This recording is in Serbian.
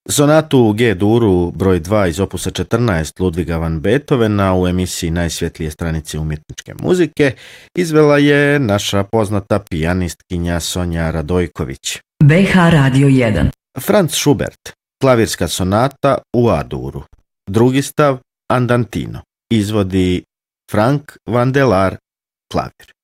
Sonatu u G-duru broj 2 iz opusa 14 Ludviga van Beethovena u emisiji Najsvjetlije stranice umjetničke muzike izvela je naša poznata pijanistkinja Sonja Radojković. BH Radio 1. Franz Schubert, klavirska sonata u A-duru. Drugi stav Andantino. Izvodi Frank Vandelár, klavir.